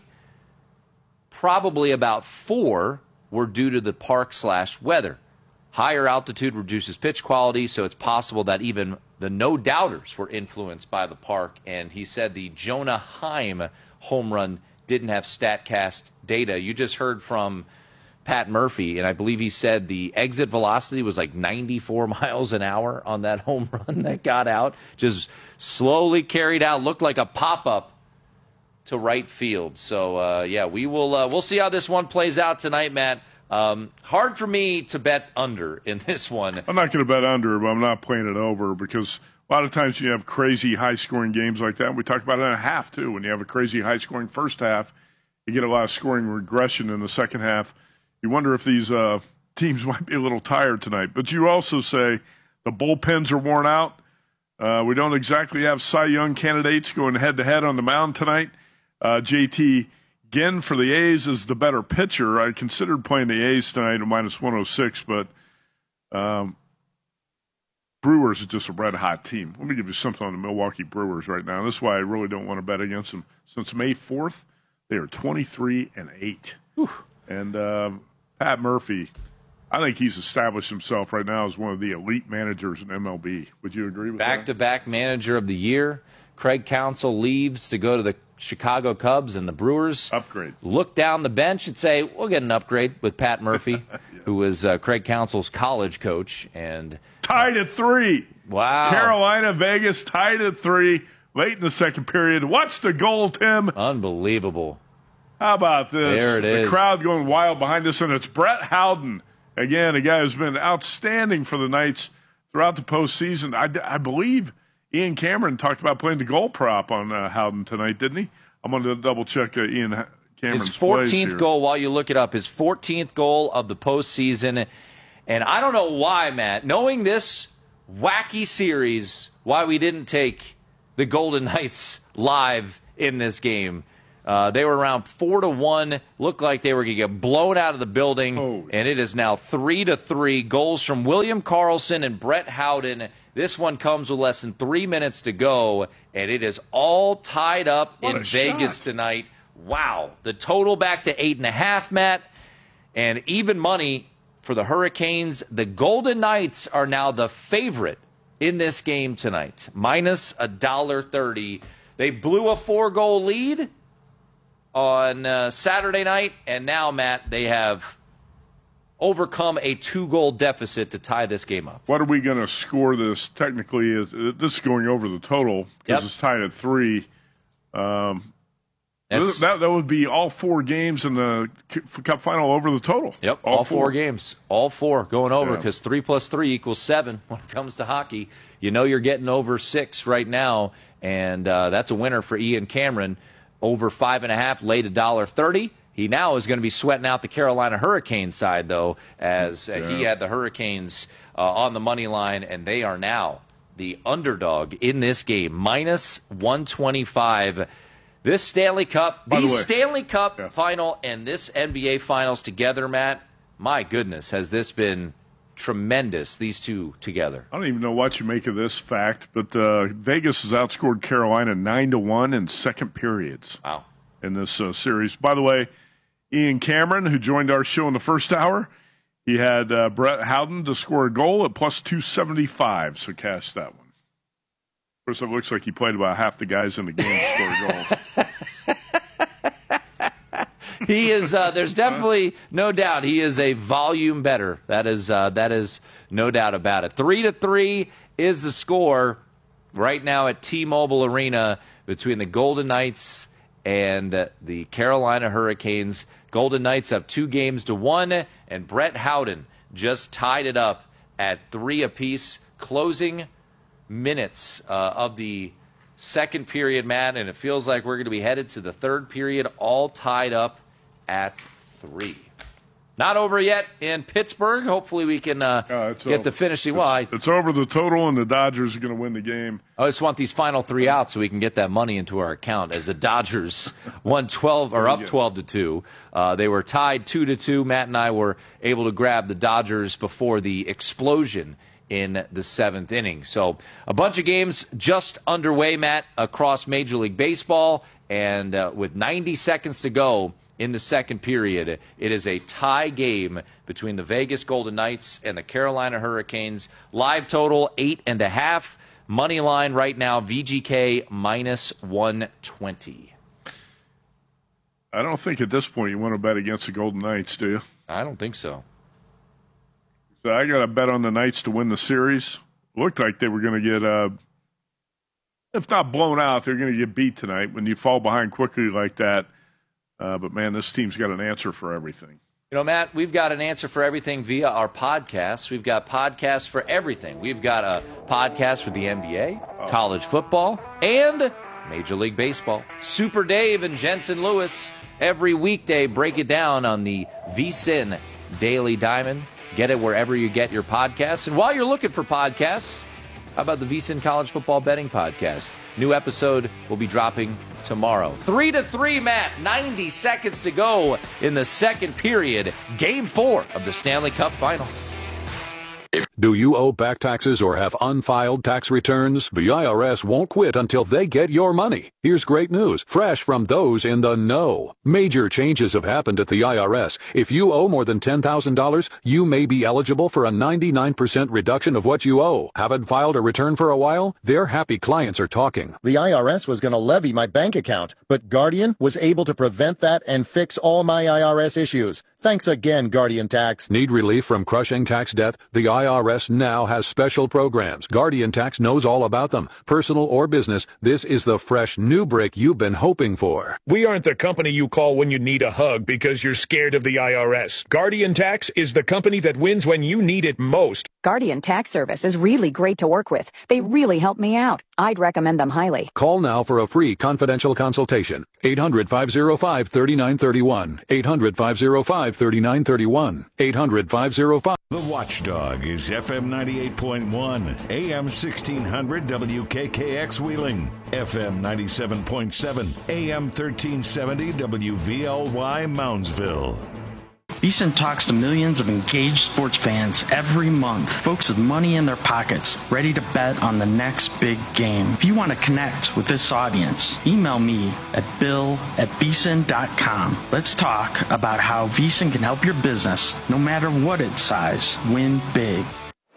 probably about four were due to the park slash weather. Higher altitude reduces pitch quality, so it's possible that even the no-doubters were influenced by the park. And he said the Jonah Heim home run didn't have StatCast data. You just heard from Pat Murphy, and I believe he said the exit velocity was like ninety-four miles an hour on that home run that got out. Just slowly carried out, looked like a pop-up to right field. So, uh, yeah, we will uh, we'll see how this one plays out tonight, Matt. Um, hard for me to bet under in this one. I'm not going to bet under, but I'm not playing it over because a lot of times you have crazy high-scoring games like that. We talked about it in a half, too. When you have a crazy high-scoring first half, you get a lot of scoring regression in the second half. You wonder if these uh, teams might be a little tired tonight. But you also say the bullpens are worn out. Uh, we don't exactly have Cy Young candidates going head-to-head on the mound tonight. Uh, J T Ginn for the A's is the better pitcher. I considered playing the A's tonight at minus one oh six, but um, Brewers are just a red-hot team. Let me give you something on the Milwaukee Brewers right now. This is why I really don't want to bet against them. Since May fourth, they are twenty-three and eight. And um, Pat Murphy, I think he's established himself right now as one of the elite managers in M L B. Would you agree with that? Back-to-back manager of the year. Craig Counsell leaves to go to the Chicago Cubs, and the Brewers upgrade. Look down the bench and say, we'll get an upgrade with Pat Murphy, yeah. who was uh, Craig Counsell's college coach. And tied at three. Wow. Carolina, Vegas, tied at three late in the second period. Watch the goal, Tim. Unbelievable. How about this? There it the is. crowd going wild behind us, and it's Brett Howden. Again, a guy who's been outstanding for the Knights throughout the postseason. I, I believe Ian Cameron talked about playing the goal prop on uh, Howden tonight, didn't he? I'm going to double-check uh, Ian Cameron's His fourteenth plays goal, while you look it up, his fourteenth goal of the postseason. And I don't know why, Matt, knowing this wacky series, why we didn't take the Golden Knights live in this game. Uh, they were around four to one. Looked like they were going to get blown out of the building, oh. and it is now three to three. Goals from William Karlsson and Brett Howden. This one comes with less than three minutes to go, and it is all tied up what in Vegas shot. tonight. Wow, the total back to eight and a half, Matt, and even money for the Hurricanes. The Golden Knights are now the favorite in this game tonight, minus a dollar thirty. They blew a four-goal lead on uh, Saturday night, and now, Matt, they have overcome a two-goal deficit to tie this game up. What are we going to score this? Technically, is uh, this is going over the total because Yep. it's tied at three. Um, th- that that would be all four games in the C- Cup final over the total. Yep, all, four. four games, all four going over because yeah. three plus three equals seven when it comes to hockey. You know you're getting over six right now, and uh, that's a winner for Ian Cameron. Over five and a half, laid a dollar thirty. He now is going to be sweating out the Carolina Hurricanes side, though, as uh, yeah. he had the Hurricanes uh, on the money line, and they are now the underdog in this game, minus one twenty-five. This Stanley Cup, By the, the way, Stanley Cup yeah. final and this N B A Finals together, Matt, my goodness, has this been tremendous, these two together. I don't even know what you make of this fact, but uh, Vegas has outscored Carolina nine to one in second periods. Wow. In this uh, series. By the way, Ian Cameron, who joined our show in the first hour, he had uh, Brett Howden to score a goal at plus two seventy-five, so cash that one. Of course, it looks like he played about half the guys in the game to score a goal. He is. Uh, there's definitely no doubt he is a volume better. That is. Uh, that is no doubt about it. Three to three is the score right now at T-Mobile Arena between the Golden Knights and uh, the Carolina Hurricanes. Golden Knights up two games to one, and Brett Howden just tied it up at three apiece. Closing minutes uh, of the second period, Matt, and it feels like we're going to be headed to the third period, all tied up at three. Not over yet in Pittsburgh. Hopefully we can uh, uh, get over. the finishing. It's, well, I, it's over the total, and the Dodgers are going to win the game. I just want these final three out so we can get that money into our account. As the Dodgers won twelve or up twelve to two, uh, they were tied two to two. Matt and I were able to grab the Dodgers before the explosion in the seventh inning. So a bunch of games just underway, Matt, across Major League Baseball, and uh, with ninety seconds to go in the second period, it is a tie game between the Vegas Golden Knights and the Carolina Hurricanes. Live total eight and a half. Money line right now, V G K minus one twenty. I don't think at this point you want to bet against the Golden Knights, do you? I don't think so. So I got to bet on the Knights to win the series. Looked like they were going to get, uh, if not blown out, they're going to get beat tonight when you fall behind quickly like that. Uh, but, man, this team's got an answer for everything. You know, Matt, we've got an answer for everything via our podcasts. We've got podcasts for everything. We've got a podcast for the N B A, oh. college football, and Major League Baseball. Super Dave and Jensen Lewis every weekday break it down on the VSiN Daily Diamond. Get it wherever you get your podcasts. And while you're looking for podcasts, how about the VSiN College Football Betting Podcast? New episode will be dropping tomorrow. Three to three, Matt. ninety seconds to go in the second period. Game four of the Stanley Cup Final. Do you owe back taxes or have unfiled tax returns? The I R S won't quit until they get your money. Here's great news, fresh from those in the know. Major changes have happened at the I R S. If you owe more than ten thousand dollars, you may be eligible for a ninety-nine percent reduction of what you owe. Haven't filed a return for a while? Their happy clients are talking. The I R S was going to levy my bank account, but Guardian was able to prevent that and fix all my I R S issues. Thanks again, Guardian Tax. Need relief from crushing tax debt? The I R S now has special programs. Guardian Tax knows all about them. Personal or business, this is the fresh new break you've been hoping for. We aren't the company you call when you need a hug because you're scared of the I R S. Guardian Tax is the company that wins when you need it most. Guardian Tax Service is really great to work with. They really help me out. I'd recommend them highly. Call now for a free confidential consultation. eight hundred, five oh five, three nine three one. eight hundred, five oh five, three nine three one. eight hundred, five oh five. The Watchdog is F M ninety-eight point one, A M sixteen hundred W K K X Wheeling, F M ninety-seven point seven, A M thirteen seventy W V L Y Moundsville. VSiN talks to millions of engaged sports fans every month, folks with money in their pockets, ready to bet on the next big game. If you want to connect with this audience, email me at bill at vsin dot com. Let's talk about how VSiN can help your business, no matter what its size, win big.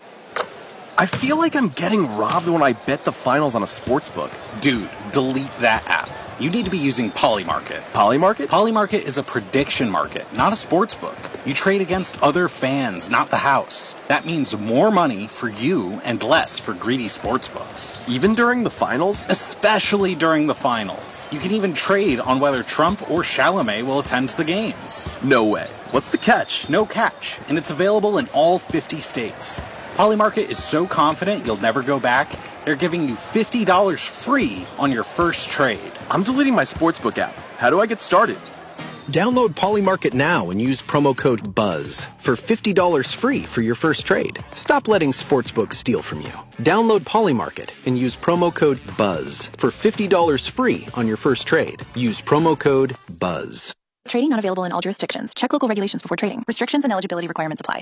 I feel like I'm getting robbed when I bet the finals on a sportsbook. Dude, delete that app. You need to be using Polymarket. Polymarket? Polymarket is a prediction market, not a sports book. You trade against other fans, not the house. That means more money for you and less for greedy sports books. Even during the finals? Especially during the finals. You can even trade on whether Trump or Chalamet will attend the games. No way. What's the catch? No catch. And it's available in all fifty states. Polymarket is so confident you'll never go back, they're giving you fifty dollars free on your first trade. I'm deleting my sportsbook app. How do I get started? Download Polymarket now and use promo code BUZZ for fifty dollars free for your first trade. Stop letting sportsbooks steal from you. Download Polymarket and use promo code BUZZ for fifty dollars free on your first trade. Use promo code BUZZ. Trading not available in all jurisdictions. Check local regulations before trading. Restrictions and eligibility requirements apply.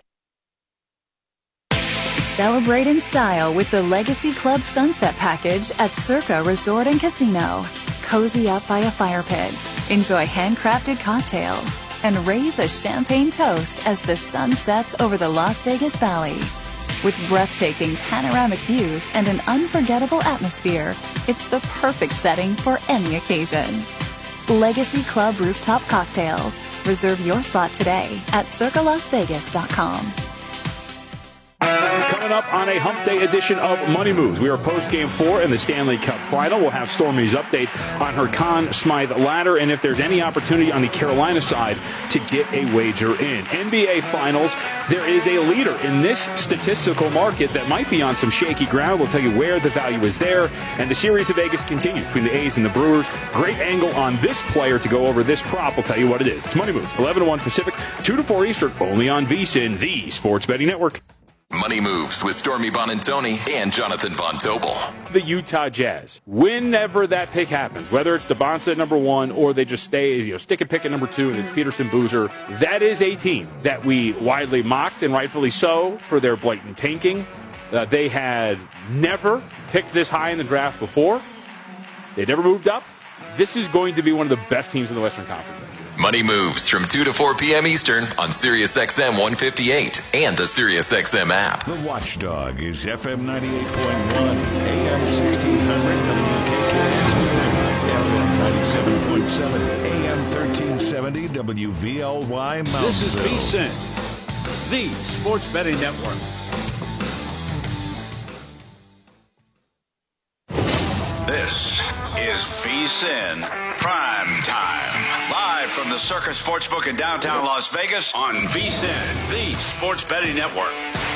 Celebrate in style with the Legacy Club Sunset Package at Circa Resort and Casino. Cozy up by a fire pit, enjoy handcrafted cocktails, and raise a champagne toast as the sun sets over the Las Vegas Valley. With breathtaking panoramic views and an unforgettable atmosphere, it's the perfect setting for any occasion. Legacy Club Rooftop Cocktails. Reserve your spot today at circa las vegas dot com. Coming up on a hump day edition of Money Moves. We are post game four in the Stanley Cup final. We'll have Stormy's update on her Conn Smythe ladder and if there's any opportunity on the Carolina side to get a wager in. N B A Finals, there is a leader in this statistical market that might be on some shaky ground. We'll tell you where the value is there. And the series of Vegas continues between the A's and the Brewers. Great angle on this player to go over this prop. We'll tell you what it is. It's Money Moves, eleven to one Pacific, two to four Eastern, only on VSiN, the Sports Betting Network. Money Moves with Stormy Bonantoni and Jonathan Von Tobel. The Utah Jazz. Whenever that pick happens, whether it's DeBonsa at number one or they just stay, you know, stick and pick at number two and it's Peterson Boozer, that is a team that we widely mocked and rightfully so for their blatant tanking. Uh, they had never picked this high in the draft before. They never moved up. This is going to be one of the best teams in the Western Conference. Money Moves from two to four p.m. Eastern on Sirius X M one fifty-eight and the Sirius X M app. The Watchdog is F M ninety-eight point one, A M sixteen hundred W K K X F M ninety-seven point seven, A M thirteen seventy W V L Y Moundsville. This is VSiN, the Sports Betting Network. This is VSiN Prime Time. Live from the Circa Sportsbook in downtown Las Vegas on VSiN, the Sports Betting Network.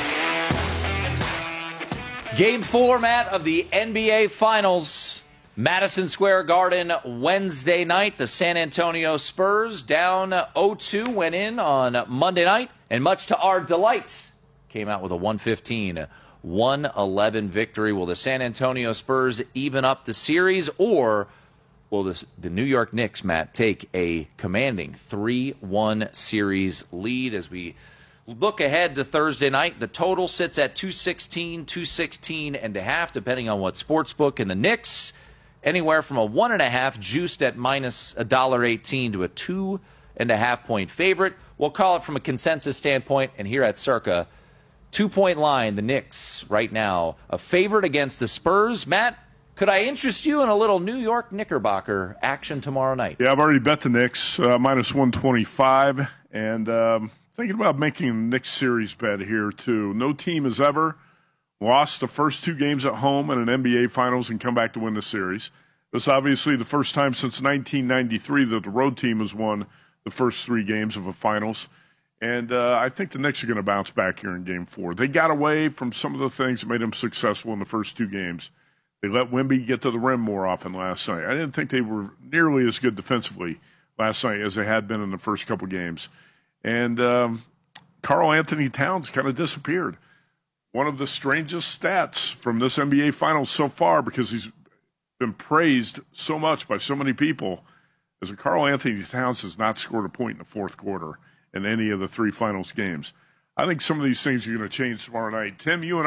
Game four, Matt, of the N B A Finals. Madison Square Garden Wednesday night. The San Antonio Spurs down oh two, went in on Monday night. And much to our delight, came out with a one fifteen one eleven victory. Will the San Antonio Spurs even up the series, or will this, the New York Knicks, Matt, take a commanding three one series lead? As we look ahead to Thursday night, the total sits at two sixteen, two sixteen and a half, depending on what sportsbook. And the Knicks, anywhere from a one and a half juiced at minus a dollar eighteen to a two and a half point favorite. We'll call it from a consensus standpoint, and here at Circa, two-point line, the Knicks right now, a favorite against the Spurs. Matt, could I interest you in a little New York Knickerbocker action tomorrow night? Yeah, I've already bet the Knicks, uh, minus one twenty-five And um, thinking about making a Knicks series bet here, too. No team has ever lost the first two games at home in an N B A Finals and come back to win the series. This is obviously the first time since nineteen ninety-three that the road team has won the first three games of a Finals. And uh, I think the Knicks are going to bounce back here in Game four. They got away from some of the things that made them successful in the first two games. They let Wemby get to the rim more often last night. I didn't think they were nearly as good defensively last night as they had been in the first couple games. And um, Karl Anthony Towns kind of disappeared. One of the strangest stats from this N B A Finals so far, because he's been praised so much by so many people, is that Karl Anthony Towns has not scored a point in the fourth quarter in any of the three Finals games. I think some of these things are going to change tomorrow night. Tim, you and I